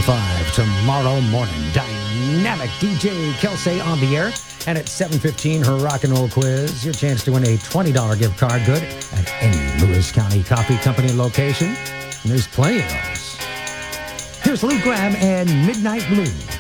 6:45 tomorrow morning. Dynamic DJ Kelsey on the air. And at 7:15, her rock and roll quiz. Your chance to win a $20 gift card good at any Lewis County Coffee Company location. And there's plenty of those. Here's Lou Gramm and Midnight Blues.